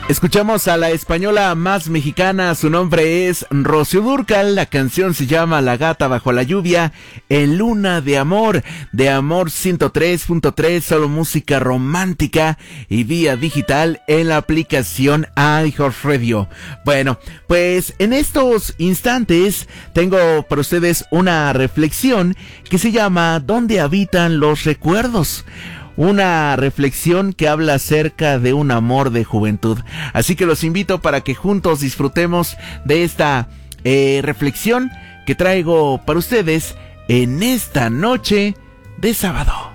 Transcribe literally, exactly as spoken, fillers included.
Escuchamos a la española más mexicana, su nombre es Rocío Dúrcal, la canción se llama La gata bajo la lluvia, en Luna de Amor, de Amor ciento tres punto tres, solo música romántica y vía digital en la aplicación iHeartRadio. Bueno, pues en estos instantes tengo para ustedes una reflexión que se llama ¿Dónde habitan los recuerdos? Una reflexión que habla acerca de un amor de juventud. Así que los invito para que juntos disfrutemos de esta eh, reflexión que traigo para ustedes en esta noche de sábado.